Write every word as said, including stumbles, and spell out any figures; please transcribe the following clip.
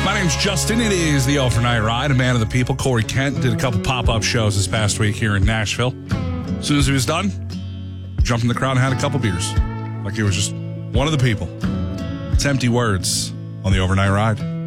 My name's Justin. It is the Overnight Ride, a man of the people. Corey Kent did a couple pop-up shows this past week here in Nashville. As soon as he was done, jumped in the crowd and had a couple beers. Like he was just one of the people. It's Empty Words on the Overnight Ride.